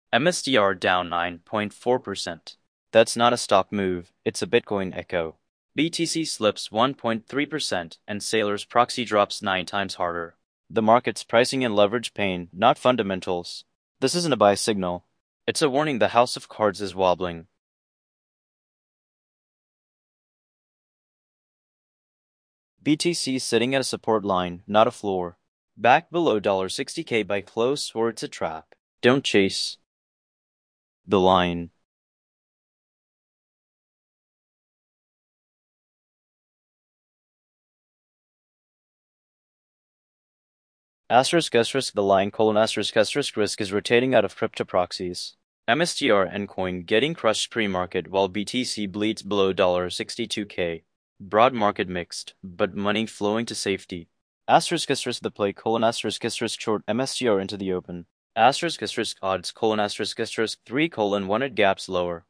MSTR down 9.4%. That's not a stock move, it's a Bitcoin echo. BTC slips 1.3% and Sailor's proxy drops 9 times harder. The market's pricing in leverage pain, not fundamentals. This isn't a buy signal. It's a warning the house of cards is wobbling. BTC sitting at a support line, not a floor. Back below $60K by close or it's a trap. Don't chase the line. ***, the line : ***, risk is rotating out of crypto proxies. MSTR and coin getting crushed pre-market while BTC bleeds below $62K. Broad market mixed, but money flowing to safety. ***, the play : short MSTR into the open. ***, odds : 3:1 at gaps lower.